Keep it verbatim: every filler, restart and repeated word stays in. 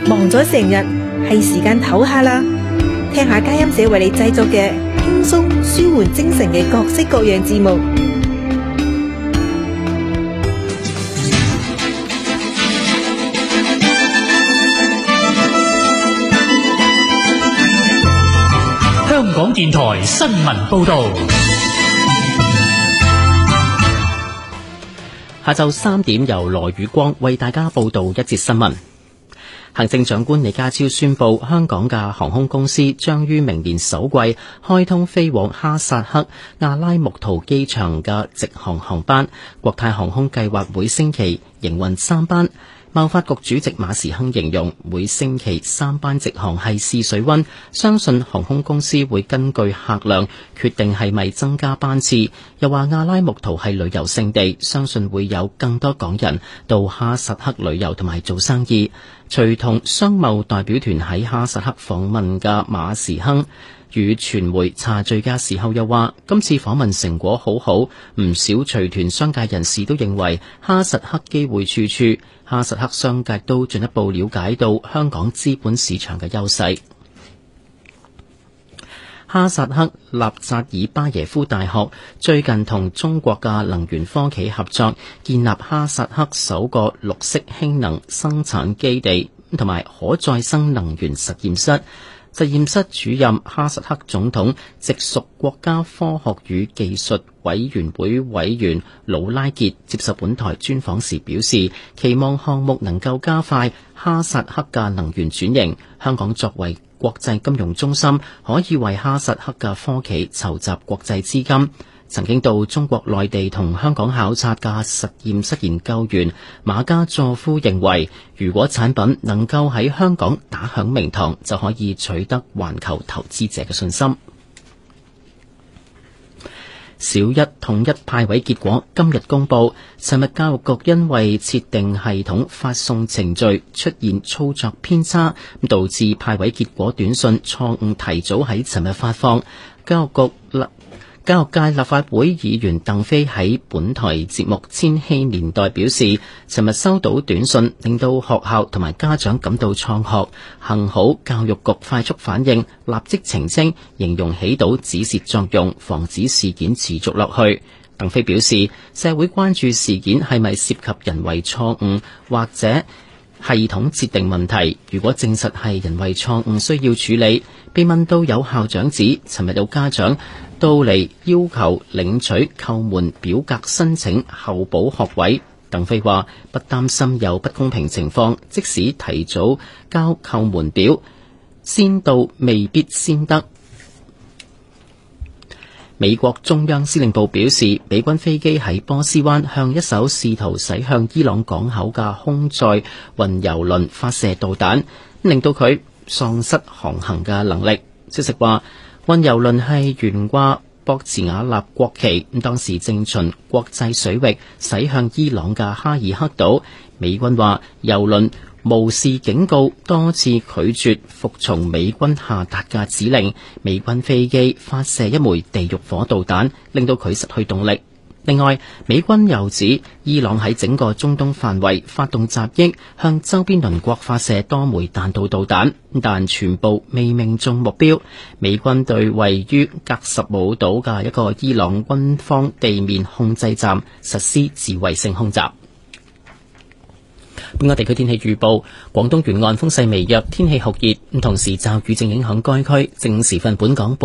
忙咗成日，係時間唞下啦。聽下佳音社為你製作嘅輕鬆舒緩精神嘅各式各樣節目。 香港電台新聞報道。 下晝三點由羅宇光為大家報道一節新聞。行政長官李家超宣布，香港嘅航空公司將於明年首季開通飛往哈薩克阿拉木圖機場嘅直航航班，國泰航空計劃每星期營運三班。貿發局主席馬時亨形容每星期三班直航係試水溫，相信航空公司會根據客量決定係咪增加班次。又話阿拉木圖係旅遊勝地，相信會有更多港人到哈薩克旅遊同埋做生意。隨同商貿代表團喺哈薩克訪問嘅馬時亨與傳媒茶敘嘅時候又話，今次訪問成果好好，唔少隨團商界人士都認為哈薩克機會處處，哈薩克商界都進一步了解到香港資本市場嘅優勢。哈薩克納扎爾巴耶夫大學最近同中國嘅能源科企合作，建立哈薩克首個綠色氫能生產基地同埋可再生能源實驗室。實驗室主任哈薩克總統直屬國家科學與技術委員會委員魯拉傑接受本台專訪時表示，期望項目能夠加快哈薩克嘅能源轉型。香港作為國際金融中心，可以為哈薩克嘅科企籌集國際資金。曾經到中國內地同香港考察嘅實驗室研究員馬加佐夫認為，如果產品能夠喺香港打響名堂，就可以取得環球投資者嘅信心。小一統一派位結果今日公佈，尋日教育局因為設定系統發送程序出現操作偏差，導致派位結果短信錯誤提早喺尋日發放。教育局立教育界立法會議員鄧飛喺本台節目《千禧年代》表示，尋日收到短信，令到學校同埋家長感到創學，幸好教育局快速反應，立即澄清，形容起到止蝕作用，防止事件持續落去。鄧飛表示，社會關注事件係咪涉及人為錯誤或者系統設定問題，如果證實係人為錯誤需要處理。被問到有校長指尋日有家長到嚟要求領取叩門表格申請候補學位，鄧飛話不擔心有不公平情況，即使提早交叩門表，先到未必先得。美國中央司令部表示，美軍飛機喺波斯灣向一艘試圖駛向伊朗港口嘅空載運油輪發射導彈，令到佢喪失航行嘅能力。消息話，運油輪係懸掛博茨瓦納國旗，當時正循國際水域駛向伊朗嘅哈爾克島。美軍話，油輪無視警告，多次拒絕服從美軍下達嘅指令。美軍飛機發射一枚地獄火導彈，令到佢失去動力。另外，美軍又指伊朗喺整個中東範圍發動襲擊，向周邊鄰國發射多枚彈道導彈，但全部未命中目標。美軍對位於格什姆島嘅一個伊朗軍方地面控制站實施自衛性空襲。本港地區天氣預報，廣東沿岸風勢微弱，天氣酷熱，同時驟雨正影響該區。正午時分，本港